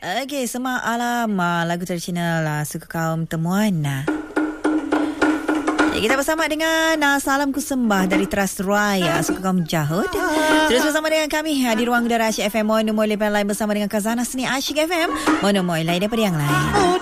Okey, Semak Alamak, lagu tradisional lah, suka kaum temuan. Kita bersama dengan Salam Ku Sembah dari Trust Raya, suka kaum Jahud. Terus bersama dengan kami di ruang udara Asyik FM Mono Moy Lepas Lain bersama dengan Kazana Seni Asyik FM Mono Moy Lain daripada yang lain.